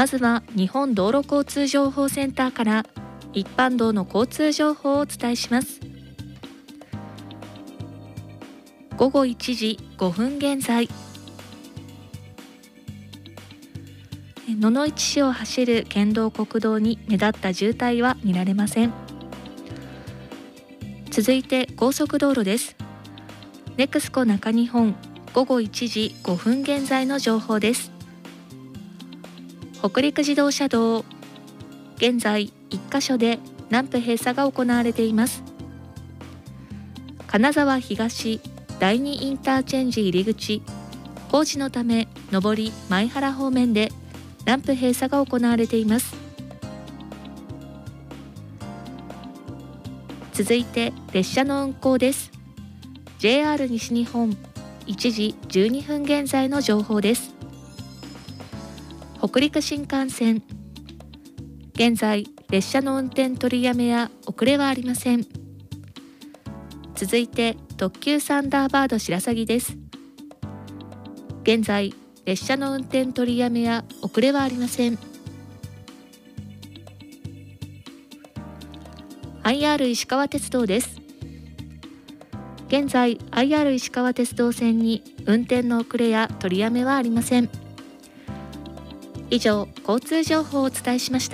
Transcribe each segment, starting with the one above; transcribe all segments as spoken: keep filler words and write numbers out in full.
まずは日本道路交通情報センターから一般道の交通情報をお伝えします。ごごいちじごふん現在、野々市市を走る県道国道に目立った渋滞は見られません。続いて高速道路です。ネクスコ中日本ごごいちじごふん現在の情報です。北陸自動車道、現在いっか所でランプ閉鎖が行われています。金沢東だいにインターチェンジ入り口、工事のため上り前原方面でランプ閉鎖が行われています。続いて列車の運行です。 ジェイアール 西日本いちじじゅうにふん現在の情報です。北陸新幹線、現在列車の運転取りやめや遅れはありません。続いて特急サンダーバード白鷺です。現在列車の運転取りやめや遅れはありません。 アイアール 石川鉄道です。現在 アイアール 石川鉄道線に運転の遅れや取りやめはありません。以上、交通情報をお伝えしました。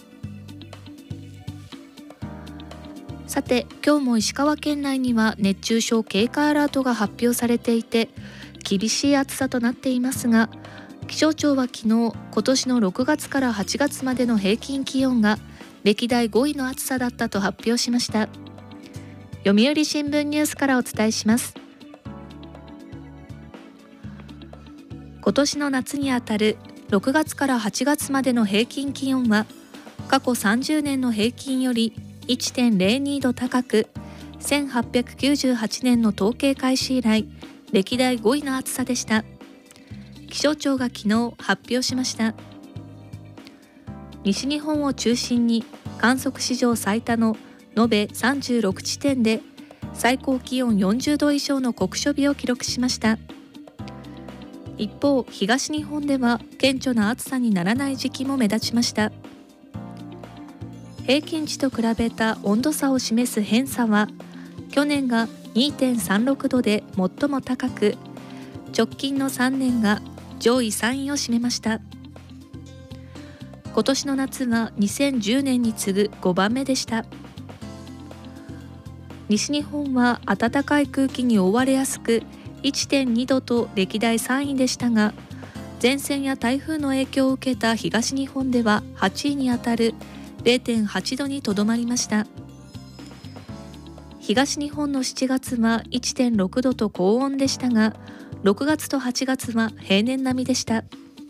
さて、今日も石川県内には熱中症警戒アラートが発表されていて、厳しい暑さとなっていますが、気象庁は昨日、今年のろくがつからはちがつまでの平均気温が歴代ごいの暑さだったと発表しました。読売新聞ニュースからお伝えします。今年の夏にあたるろくがつからはちがつまでの平均気温は過去さんじゅうねんの平均より いってんぜろに 度高く、せんはっぴゃくきゅうじゅうはちねんの統計開始以来歴代ごいの暑さでした。気象庁が昨日発表しました。西日本を中心に観測史上最多の延べさんじゅうろくちてんで最高気温よんじゅうど以上の酷暑日を記録しました。一方、東日本では顕著な暑さにならない時期も目立ちました。平均値と比べた温度差を示す偏差は去年が にてんさんろく 度で最も高く、直近のさんねんが上位さんいを占めました。今年の夏はにせんじゅうねんに次ぐごばんめでした。西日本は暖かい空気に覆われやすく いってんに 度と歴代さんいでしたが、前線や台風の影響を受けた東日本でははちいにあたる れいてんはち 度にとどまりました。東日本のしちがつは いってんろく 度と高温でしたが、ろくがつとはちがつは平年並みでした。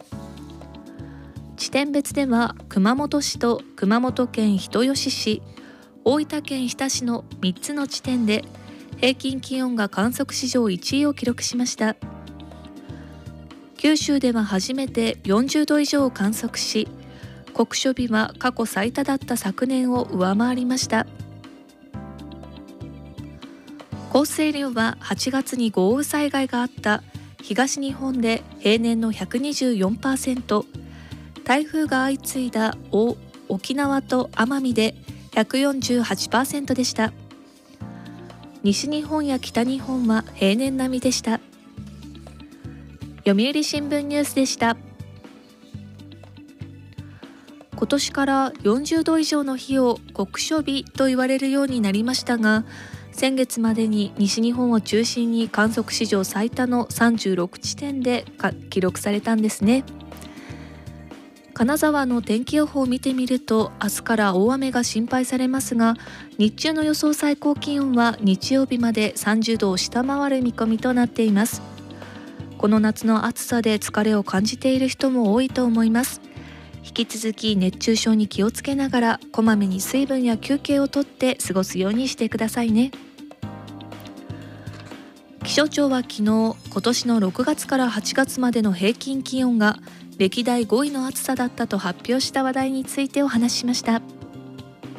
地点別では熊本市と熊本県人吉市、大分県日田市のみっつの地点で平均気温が観測史上いちいを記録しました。九州では初めてよんじゅうど以上を観測し、酷暑日は過去最多だった昨年を上回りました。降水量ははちがつに豪雨災害があった東日本で平年の ひゃくにじゅうよんパーセント、台風が相次いだ沖縄と奄美で ひゃくよんじゅうはちパーセント でした。西日本や北日本は平年並みでした。読売新聞ニュースでした。今年からよんじゅうど以上の日を酷暑日と言われるようになりましたが、先月までに西日本を中心に観測史上最多のさんじゅうろくちてんで記録されたんですね。金沢の天気予報を見てみると、明日から大雨が心配されますが、日中の予想最高気温は日曜日までさんじゅうどを下回る見込みとなっています。この夏の暑さで疲れを感じている人も多いと思います。引き続き熱中症に気をつけながら、こまめに水分や休憩をとって過ごすようにしてくださいね。気象庁は昨日、今年のろくがつからはちがつまでの平均気温が歴代ごいの暑さだったと発表した話題についてお話ししました。